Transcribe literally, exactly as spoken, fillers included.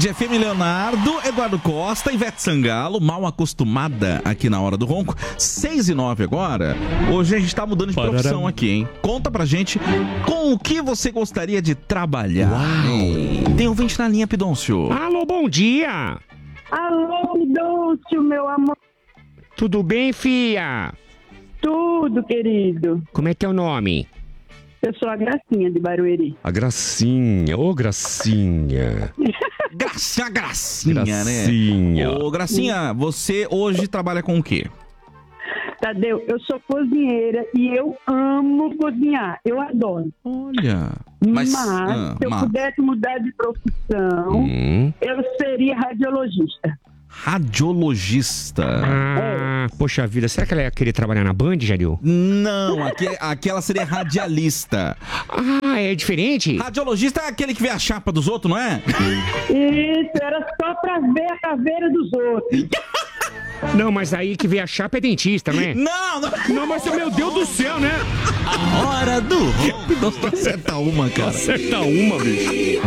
Cid, F M Leonardo, Eduardo Costa, Ivete Sangalo, Mal Acostumada aqui na Hora do Ronco. seis e nove agora. Hoje a gente tá mudando de profissão aqui, hein? Conta pra gente com o que você gostaria de trabalhar. Uau. Tem ouvinte na linha, Pidoncio. Alô, bom dia. Alô, Pidoncio, meu amor. Tudo bem, fia? Tudo, querido. Como é teu nome? Eu sou a Gracinha de Barueri. A Gracinha, ô Gracinha. Gracinha, Gracinha, Gracinha. né? Ô, Gracinha, você hoje trabalha com o quê? Tadeu, eu sou cozinheira e eu amo cozinhar. Eu adoro. Olha. Mas, mas ah, se eu mas... pudesse mudar de profissão, hum. eu seria radiologista. Radiologista. Ah, é. Poxa vida, será que ela ia querer trabalhar na Band, Jadil? Não, aqui, aqui ela seria radialista. Ah, é diferente? Radiologista é aquele que vê a chapa dos outros, não é? Isso, era só pra ver a caveira dos outros. Não, mas aí que vê a chapa é dentista, não é? Não, não. Não, mas meu Deus do céu, né? A Hora do Ronco. Acerta uma, cara. Acerta uma, bicho.